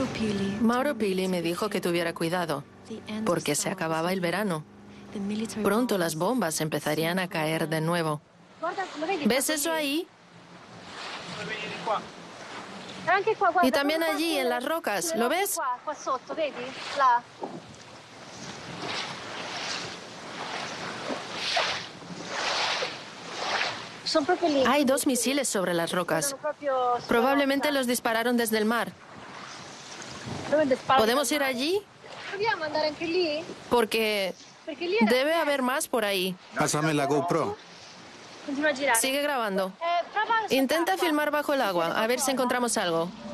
Mauro Pili me dijo que tuviera cuidado, porque se acababa el verano. Pronto las bombas empezarían a caer de nuevo. ¿Ves eso ahí? Y también allí, en las rocas. ¿Lo ves? Hay 2 misiles sobre las rocas. Probablemente los dispararon desde el mar. ¿Podemos ir allí? Porque debe haber más por ahí. Pásame la GoPro. Sigue grabando. Intenta filmar bajo el agua, a ver si encontramos algo.